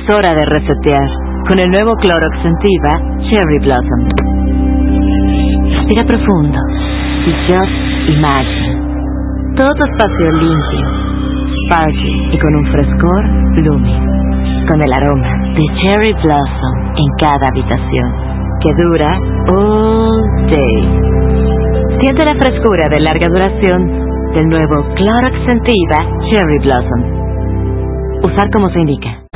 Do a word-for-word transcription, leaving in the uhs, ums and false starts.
hora de resetear con el nuevo Clorox Scentiva Cherry Blossom. Respira profundo y just imagine. Todo tu espacio limpio, sparkly y con un frescor blooming. Con el aroma de Cherry Blossom en cada habitación, que dura all day. Siente la frescura de larga duración del nuevo Clorox Scentiva Cherry Blossom. Usar como se indica.